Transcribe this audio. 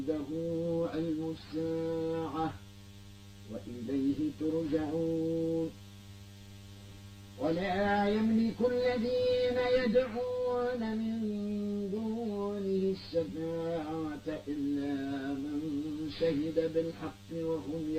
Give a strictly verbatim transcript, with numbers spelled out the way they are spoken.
عنده علم الساعة وإليه ترجعون ولا يملك الذين يدعون من دونه الشفاعة إلا من شهد بالحق وهم